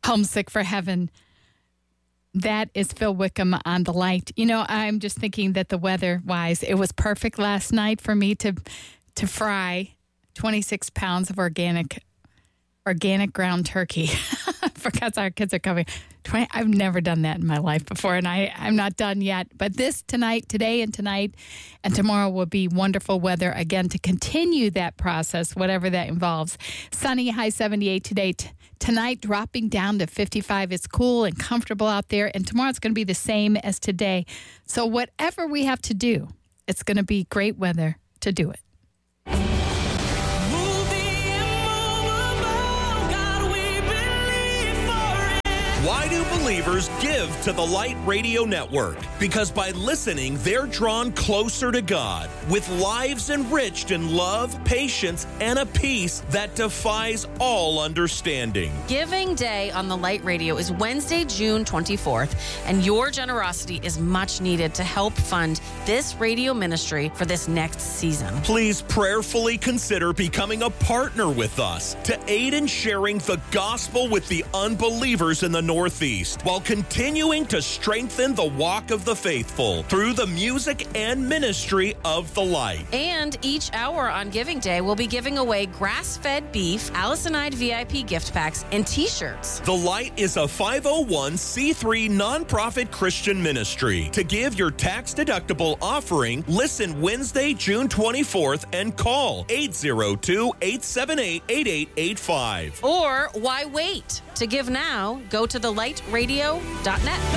Homesick for Heaven. That is Phil Wickham on The Light. You know, I'm just thinking that the weather-wise, it was perfect last night for me to fry 26 pounds of organic ground turkey because our kids are coming. I've never done that in my life before, and I'm not done yet. But today and tonight and tomorrow will be wonderful weather again to continue that process, whatever that involves. Sunny, high 78 today. Tonight, dropping down to 55. It's cool and comfortable out there, and tomorrow it's going to be the same as today. So whatever we have to do, it's going to be great weather to do it. Why do believers give to the Light Radio Network? Because by listening, they're drawn closer to God with lives enriched in love, patience, and a peace that defies all understanding. Giving Day on the Light Radio is Wednesday, June 24th, and your generosity is much needed to help fund this radio ministry for this next season. Please prayerfully consider becoming a partner with us to aid in sharing the gospel with the unbelievers in the Northeast, while continuing to strengthen the walk of the faithful through the music and ministry of the Light. And each hour on Giving Day, we'll be giving away grass-fed beef, Allisonide VIP gift packs, and T-shirts. The Light is a 501c3 nonprofit Christian ministry. To give your tax-deductible offering, listen Wednesday, June 24th, and call 802-878-8885. Or why wait? To give now, go to thelightradio.net.